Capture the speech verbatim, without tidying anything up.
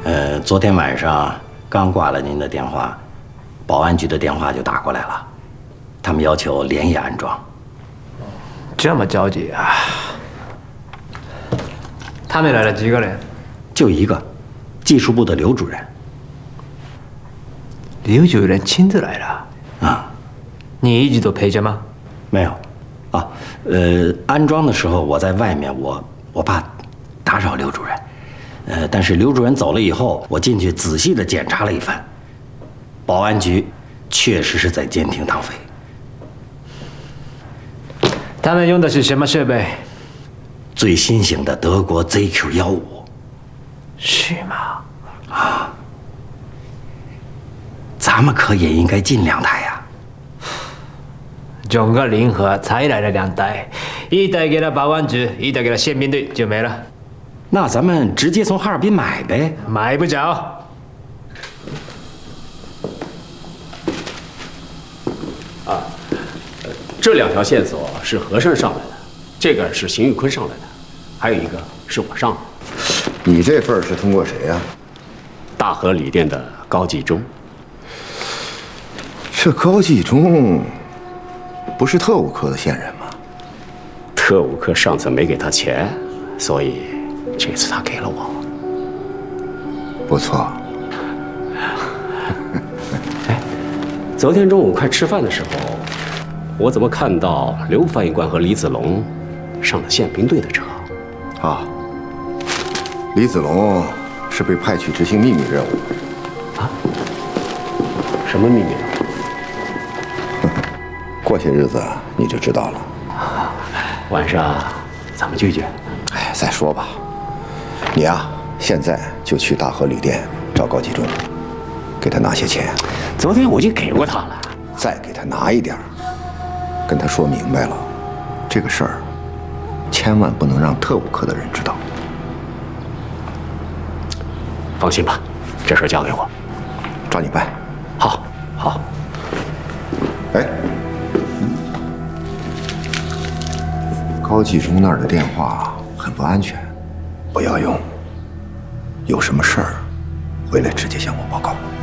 呃，昨天晚上刚挂了您的电话，保安局的电话就打过来了，他们要求连夜安装。 这么着急啊？他们来了几个人？ 就一个，技术部的刘主任。 刘主任亲自来了？ 啊， 你一直都陪着吗？ 没有，啊，呃，安装的时候我在外面，我我怕打扰刘主任，呃，但是刘主任走了以后，我进去仔细的检查了一番，保安局确实是在监听唐飞。 他们用的是什么设备？ 最新型的德国 Z Q 幺五。 是吗？ 啊，咱们可也应该进两台呀。 整个联合才来了两台，一台给了保安局，一台给了宪兵队，就没了。 那咱们直接从哈尔滨买呗？ 买不着。 啊，这两条线索是和珅上来的，这个是邢玉坤上来的，还有一个是我上的。 你这份是通过谁呀？ 大和旅店的高继忠。 这高继忠不是特务科的线人吗？ 特务科上次没给他钱，所以这次他给了我。 不错。 哎，昨天中午快吃饭的时候，我怎么看到刘翻译官和李子龙上了宪兵队的车？ 啊，李子龙是被派去执行秘密任务。 啊？什么秘密任务？ 过些日子你就知道了。 晚上咱们聚聚。 哎，再说吧。你呀，现在就去大和旅店找高继忠，给他拿些钱。 昨天我已经给过他了。 再给他拿一点，跟他说明白了，这个事儿千万不能让特务科的人知道。 放心吧，这事交给我， 抓紧办。 好，好。 哎，高继忠那儿的电话很不安全，不要用。有什么事儿，回来直接向我报告。